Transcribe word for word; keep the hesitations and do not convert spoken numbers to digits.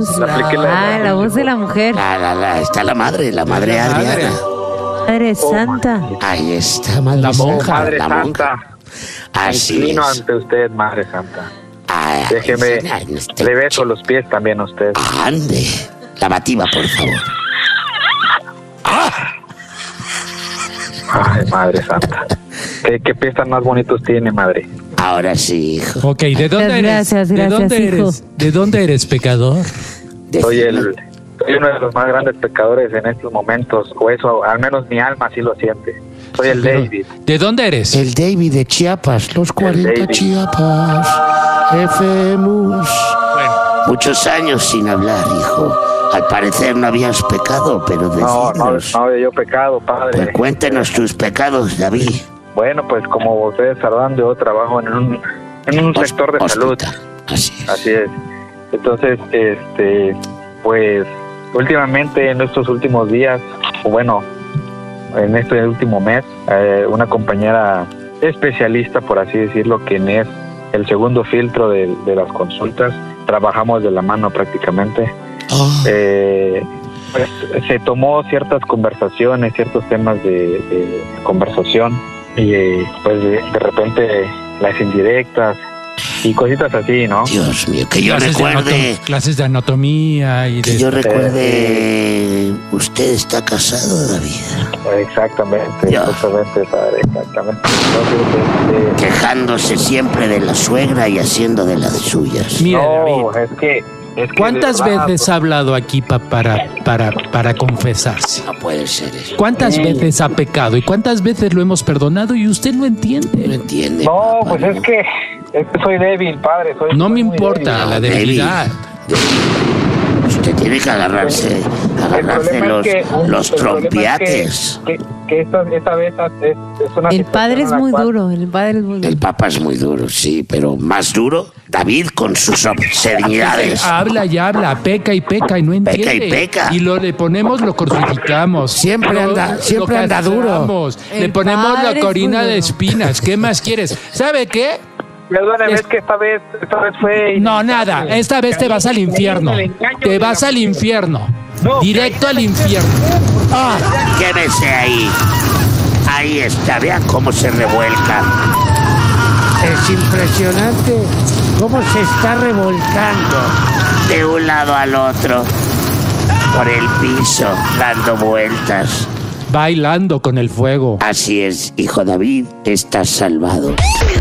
voz. La apliqué la- Ah, la voz de la mujer. La, la, la, está la madre, la madre La madre. Adriana. Madre Santa. Ahí está, madre La monja. Madre la monja. Santa, Así inclino es. ante usted, Madre Santa. Ay, Déjeme, ay, este le beso los pies también a usted. Ande, lavativa, por favor. Ay, Madre Santa. ¿Qué, qué pies tan más bonitos tiene, Madre? Ahora sí, hijo. Ok, ¿de dónde Muchas eres? gracias, ¿De gracias, dónde hijo. eres? ¿De dónde eres, pecador? Soy, Decime. el, soy uno de los más grandes pecadores en estos momentos, o eso, al menos mi alma sí lo siente. Soy el Pero, David. ¿de dónde eres? El David de Chiapas, los cuarenta David. Chiapas, Efemus. Bueno, Muchos años sin hablar, hijo. Al parecer no habías pecado, pero No, no, decídnos. no había yo pecado, Pues Padre. cuéntenos tus pecados, David. Bueno, pues como ustedes sabrán, yo trabajo en un, en un Hos- sector de salud. hospital. Así es. Así es. Entonces, este, pues, últimamente en estos últimos días, o bueno, en este último mes, eh, una compañera especialista, por así decirlo, quien es el segundo filtro de, de las consultas, trabajamos de la mano prácticamente. Oh, Eh, pues se tomó ciertas conversaciones, ciertos temas de, de conversación y eh, pues de, de repente las indirectas y cositas así, ¿no? Dios mío, que yo clases de, recuerde, anatom- clases de anatomía y que de... yo recuerde, usted está casado, David, Exactamente, Ya. exactamente, padre, exactamente. Entonces, este, quejándose siempre de la suegra y haciendo de las suyas. Mire, no, David, es que, es que ¿cuántas de verdad, veces ha hablado aquí pa- para, para, para confesarse? No puede ser eso. ¿Cuántas Sí. veces ha pecado y cuántas veces lo hemos perdonado y usted no No entiende? entiende. No, papá, pues ¿no? es que, es que soy débil, padre. Soy, No me soy muy importa débil. la David. debilidad. Usted tiene que agarrarse, El agarrarse problema los, es que- los el problema es trompiates. Que, que, que esta, esta vez es, es una El situación padre es en la muy cual- duro, el padre es muy duro. El Papa es muy duro, sí, pero más duro David con sus obscenidades. Habla y habla, peca y peca y no Peca entiende. y peca. Y lo le ponemos, lo crucificamos. Siempre Lo- anda- lo siempre anda duro. castramos. Le El ponemos padre la es corina muy de duro. espinas. ¿Qué más quieres? ¿Sabe qué? Perdóneme, Es- es que esta vez, esta vez fue... No, nada. Esta vez te vas al infierno. Te vas al infierno. No. Directo al infierno. ¡Ah! Quédese ahí. Ahí está, vea cómo se revuelca. Es impresionante cómo se está revolcando de un lado al otro por el piso, dando vueltas. Bailando con el fuego. Así es, hijo David, estás salvado.